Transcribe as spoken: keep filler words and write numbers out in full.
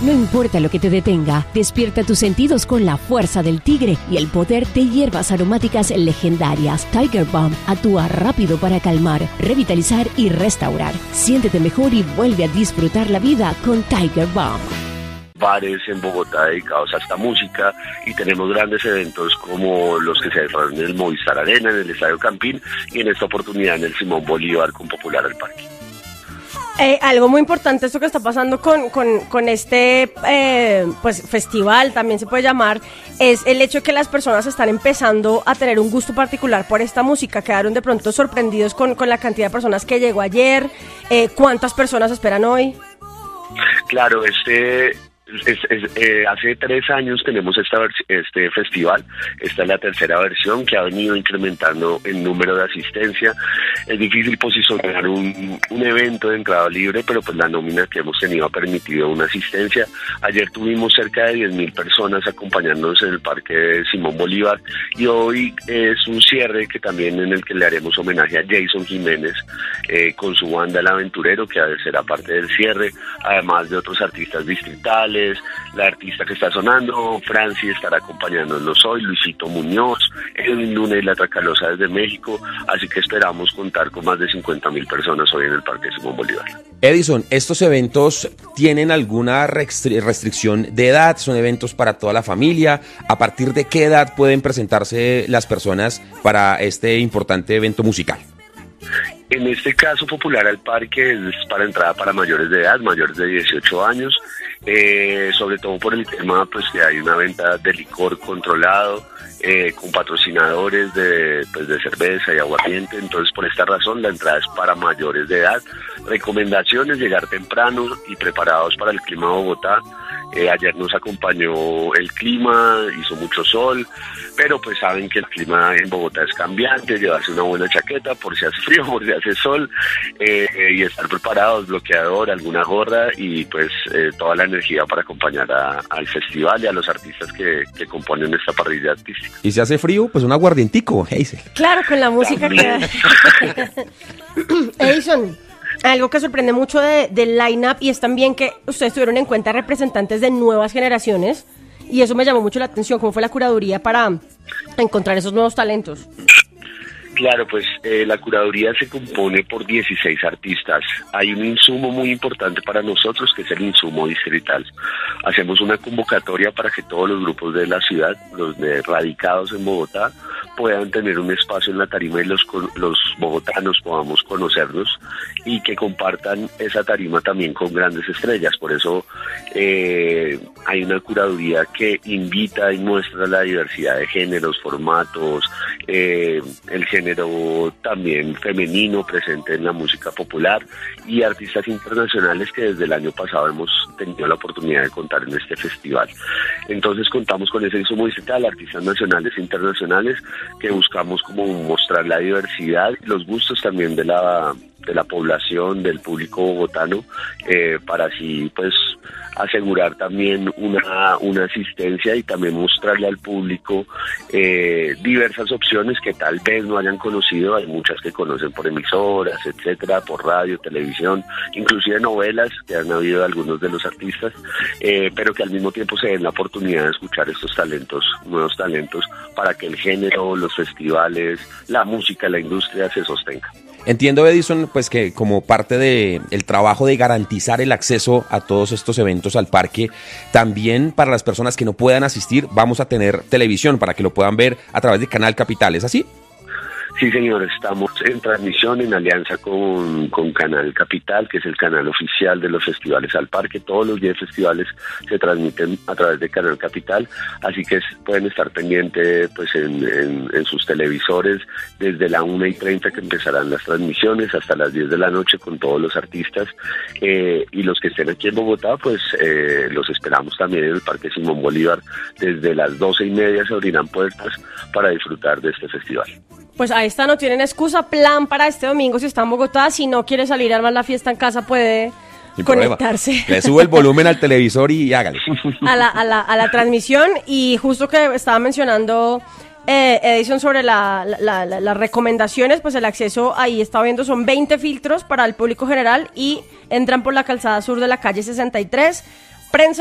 No importa lo que te detenga, despierta tus sentidos con la fuerza del tigre y el poder de hierbas aromáticas legendarias. Tiger Balm actúa rápido para calmar, revitalizar y restaurar. Siéntete mejor y vuelve a disfrutar la vida con Tiger Balm. Bares en Bogotá dedicados a esta música y tenemos grandes eventos como los que se desarrollan en el Movistar Arena, en el Estadio Campín y en esta oportunidad en el Simón Bolívar con Popular al Parque. Eh, algo muy importante, esto que está pasando con, con, con este eh, pues festival, también se puede llamar, es el hecho de que las personas están empezando a tener un gusto particular por esta música. Quedaron de pronto sorprendidos con, con la cantidad de personas que llegó ayer. Eh, ¿Cuántas personas esperan hoy? Claro, este... Es, es, eh, hace tres años tenemos esta este festival, esta es la tercera versión que ha venido incrementando el número de asistencia. Es difícil posicionar un, un evento de entrada libre, pero pues la nómina que hemos tenido ha permitido una asistencia. Ayer tuvimos cerca de diez mil personas acompañándonos en el Parque Simón Bolívar y hoy es un cierre que también en el que le haremos homenaje a Jason Jiménez eh, con su banda El Aventurero, que será parte del cierre, además de otros artistas distritales. La artista que está sonando, Franci, estará acompañándonos hoy, Luisito Muñoz, Edwin Luna y La Tracalosa desde México, así que esperamos contar con más de cincuenta mil personas hoy en el Parque Simón Bolívar. Edison, ¿estos eventos tienen alguna restri- restricción de edad? ¿Son eventos para toda la familia? ¿A partir de qué edad pueden presentarse las personas para este importante evento musical? En este caso, Popular al Parque es para entrada para mayores de edad, mayores de dieciocho años, eh, sobre todo por el tema pues que hay una venta de licor controlado, eh, con patrocinadores de, pues, de cerveza y aguardiente. Entonces, por esta razón, la entrada es para mayores de edad. Recomendaciones: llegar temprano y preparados para el clima de Bogotá. Eh, ayer nos acompañó el clima, hizo mucho sol, pero pues saben que el clima en Bogotá es cambiante, llevarse una buena chaqueta por si hace frío, por si hace sol, eh, eh, y estar preparados, bloqueador, alguna gorra y pues eh, toda la energía para acompañar a, al festival y a los artistas que, que componen esta parrilla artística. Y si hace frío, pues un aguardientico, Hazel. Claro, con la música que... Edison, algo que sorprende mucho de, del line-up y es también que ustedes tuvieron en cuenta representantes de nuevas generaciones y eso me llamó mucho la atención. ¿Cómo fue la curaduría para encontrar esos nuevos talentos? Claro, pues eh, la curaduría se compone por dieciséis artistas. Hay un insumo muy importante para nosotros que es el insumo distrital. Hacemos una convocatoria para que todos los grupos de la ciudad, los de radicados en Bogotá, puedan tener un espacio en la tarima y los, los bogotanos podamos conocernos y que compartan esa tarima también con grandes estrellas. Por eso eh, hay una curaduría que invita y muestra la diversidad de géneros, formatos, eh, el género también femenino presente en la música popular y artistas internacionales que desde el año pasado hemos tenido la oportunidad de contar en este festival. Entonces contamos con ese insumo distrital, artistas nacionales e internacionales, que buscamos como mostrar la diversidad y los gustos también de la de la población, del público bogotano, eh, para así pues asegurar también una, una asistencia y también mostrarle al público eh, diversas opciones que tal vez no hayan conocido. Hay muchas que conocen por emisoras, etcétera, por radio, televisión, inclusive novelas que han habido de algunos de los artistas, eh, pero que al mismo tiempo se den la oportunidad de escuchar estos talentos, nuevos talentos, para que el género, los festivales, la música, la industria se sostenga. Entiendo, Edison, pues que como parte de el trabajo de garantizar el acceso a todos estos eventos al parque, también para las personas que no puedan asistir, vamos a tener televisión para que lo puedan ver a través de Canal Capital, ¿es así? Sí, señor, estamos en transmisión en alianza con, con Canal Capital, que es el canal oficial de los festivales al parque. Todos los diez festivales se transmiten a través de Canal Capital, así que es, pueden estar pendientes pues, en, en, en sus televisores desde la una y treinta que empezarán las transmisiones hasta las diez de la noche con todos los artistas. Eh, y los que estén aquí en Bogotá, pues eh, los esperamos también en el Parque Simón Bolívar. Desde las doce y media se abrirán puertas para disfrutar de este festival. Pues ahí está, no tienen excusa, plan para este domingo si está en Bogotá. Si no quiere salir a armar la fiesta en casa, puede Sin conectarse. Problema. Le sube el volumen al televisor y hágale. A la, a la, a la transmisión. Y justo que estaba mencionando eh, Edison sobre la, la, la, las recomendaciones, pues el acceso ahí estaba viendo son veinte filtros para el público general y entran por la calzada sur de la calle sesenta y tres. Prensa